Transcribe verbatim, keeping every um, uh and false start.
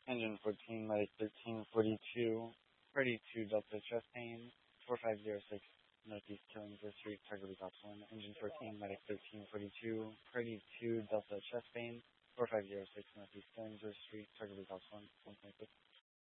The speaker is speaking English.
Engine fourteen, Medic thirteen forty-two, Party two Delta Chest Pain, four five zero six Northeast Killingsworth Street, Target Results one. Engine fourteen, Medic thirteen forty-two, Party two Delta Chest Pain, four five zero six Northeast Killingsworth Street, Target Results one. one point six.